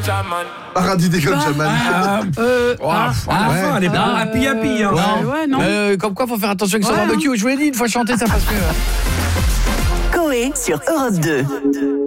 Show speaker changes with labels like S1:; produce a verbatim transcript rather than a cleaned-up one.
S1: Paradis des Gunjaman.
S2: Ah, euh,
S3: Oh,
S2: ah,
S3: à la
S1: ouais.
S3: fin, elle est pas happy happy. Hein.
S2: ouais, ouais, non.
S3: Euh, comme quoi, faut faire attention avec son
S2: Ouais,
S3: barbecue. Je vous l'ai dit, une fois chanter, ça passe mieux.
S4: Coé sur Europe deux.